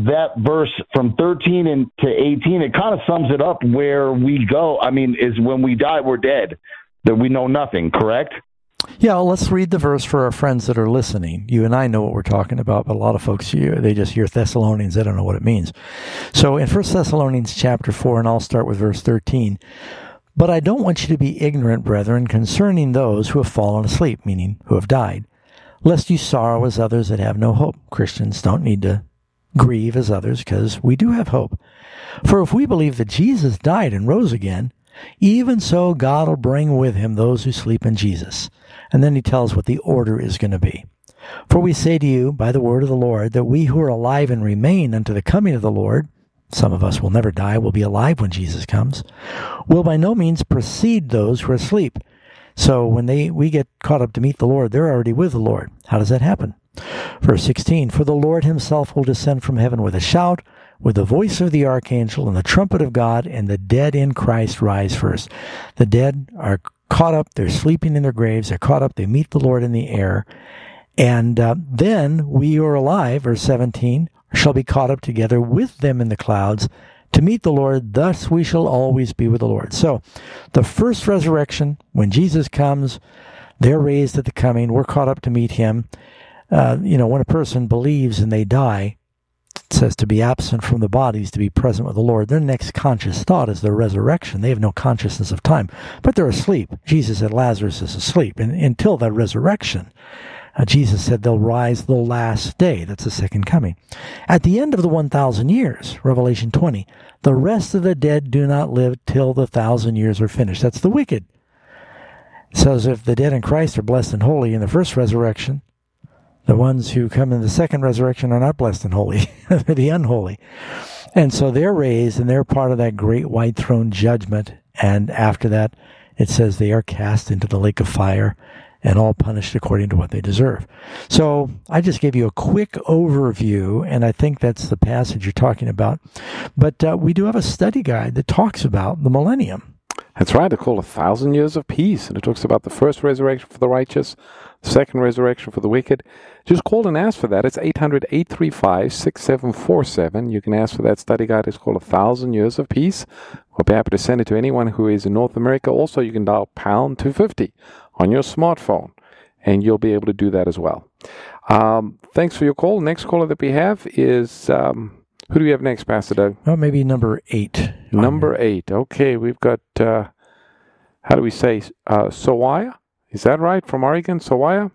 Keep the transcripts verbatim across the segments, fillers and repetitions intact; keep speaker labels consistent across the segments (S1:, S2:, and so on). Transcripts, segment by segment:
S1: that verse from thirteen and to eighteen, it kind of sums it up where we go. I mean, is when we die, we're dead, that we know nothing, correct?
S2: Yeah, well, let's read the verse for our friends that are listening. You and I know what we're talking about, but a lot of folks, you, they just hear Thessalonians, they don't know what it means. So in First Thessalonians chapter four, and I'll start with verse thirteen, but I don't want you to be ignorant, brethren, concerning those who have fallen asleep, meaning who have died, lest you sorrow as others that have no hope. Christians don't need to grieve as others because we do have hope. For if we believe that Jesus died and rose again, even so God will bring with him those who sleep in Jesus. And then he tells what the order is going to be. For we say to you, by the word of the Lord, that we who are alive and remain unto the coming of the Lord, some of us will never die, will be alive when Jesus comes, will by no means precede those who are asleep. So when they we get caught up to meet the Lord, they're already with the Lord. How does that happen? Verse sixteen, for the Lord himself will descend from heaven with a shout, with the voice of the archangel and the trumpet of God, and the dead in Christ rise first. The dead are caught up, they're sleeping in their graves, they're caught up, they meet the Lord in the air. And uh, then we who are alive, verse seventeen, shall be caught up together with them in the clouds to meet the Lord. Thus we shall always be with the Lord. So the first resurrection, when Jesus comes, they're raised at the coming, we're caught up to meet him. Uh, you know, when a person believes and they die, it says to be absent from the bodies, to be present with the Lord. Their next conscious thought is their resurrection. They have no consciousness of time, but they're asleep. Jesus said Lazarus is asleep. And until that resurrection, uh, Jesus said they'll rise the last day. That's the second coming. At the end of the one thousand years, Revelation twenty, the rest of the dead do not live till the thousand years are finished. That's the wicked. It says if the dead in Christ are blessed and holy in the first resurrection, the ones who come in the second resurrection are not blessed and holy. They're the unholy. And so they're raised, and they're part of that great white throne judgment. And after that, it says they are cast into the lake of fire and all punished according to what they deserve. So I just gave you a quick overview, and I think that's the passage you're talking about. But uh, we do have a study guide that talks about the millennium.
S3: That's right. It's called A Thousand Years of Peace, and it talks about the first resurrection for the righteous, the second resurrection for the wicked. Just call and ask for that. It's eight hundred, eight three five, six seven four seven. You can ask for that study guide. It's called A Thousand Years of Peace. We'll be happy to send it to anyone who is in North America. Also, you can dial pound two fifty on your smartphone, and you'll be able to do that as well. Um, thanks for your call. Next caller that we have is... Um, Who do we have next, Pastor Doug?
S2: Oh, maybe number eight.
S3: Number eight. Okay, we've got, uh, how do we say, uh, Sawaya? Is that right? From Oregon, Sawaya?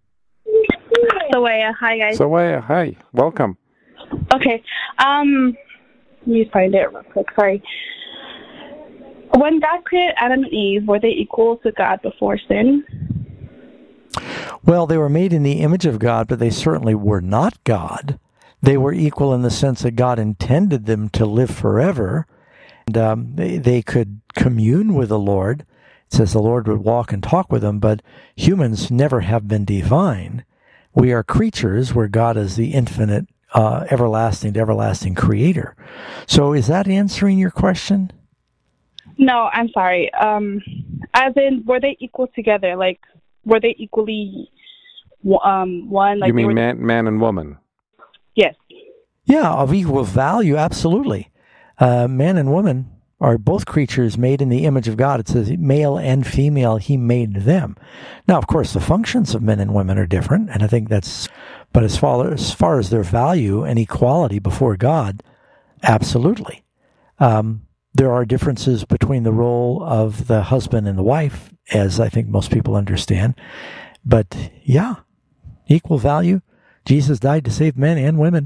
S4: Sawaya, hi guys.
S3: Sawaya, hi. Welcome.
S4: Okay, um, let me find it real quick, sorry. When God created Adam and Eve, were they equal to God before sin?
S2: Well, they were made in the image of God, but they certainly were not God. They were equal in the sense that God intended them to live forever. And um, they, they could commune with the Lord. It says the Lord would walk and talk with them, but humans never have been divine. We are creatures where God is the infinite, uh, everlasting to everlasting creator. So is that answering your question?
S4: No, I'm sorry. Um, as in, were they equal together? Like, were they equally um, one? Like
S3: you mean
S4: were...
S3: man, man and woman?
S4: Yes.
S2: Yeah, of equal value, absolutely. Uh, man and woman are both creatures made in the image of God. It says male and female, he made them. Now, of course, the functions of men and women are different, and I think that's, but as far as, far as their value and equality before God, absolutely. Um, there are differences between the role of the husband and the wife, as I think most people understand. But yeah, equal value. Jesus died to save men and women.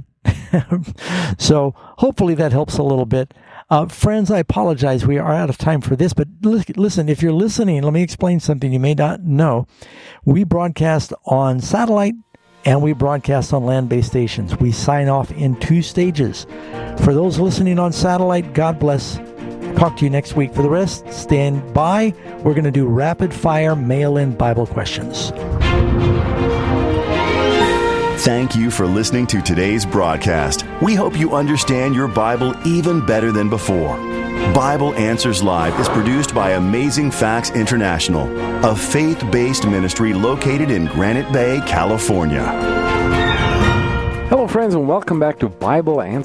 S2: So hopefully that helps a little bit. Uh, friends, I apologize. We are out of time for this, but listen, if you're listening, let me explain something you may not know. We broadcast on satellite and we broadcast on land-based stations. We sign off in two stages. For those listening on satellite, God bless. Talk to you next week. For the rest, stand by. We're going to do rapid-fire mail-in Bible questions.
S5: Thank you for listening to today's broadcast. We hope you understand your Bible even better than before. Bible Answers Live is produced by Amazing Facts International, a faith-based ministry located in Granite Bay, California.
S3: Hello, friends, and welcome back to Bible Answers